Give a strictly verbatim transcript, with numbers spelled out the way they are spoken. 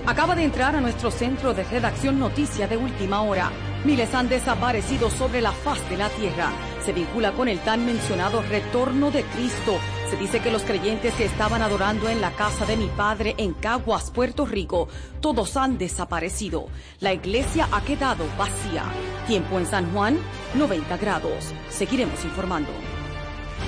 Acaba de entrar a nuestro centro de redacción noticia de última hora. Miles han desaparecido sobre la faz de la tierra. Se vincula con el tan mencionado retorno de Cristo. Se dice que los creyentes que estaban adorando en la casa de mi padre en Caguas, Puerto Rico, todos han desaparecido. La iglesia ha quedado vacía. Tiempo en San Juan, noventa grados. Seguiremos informando.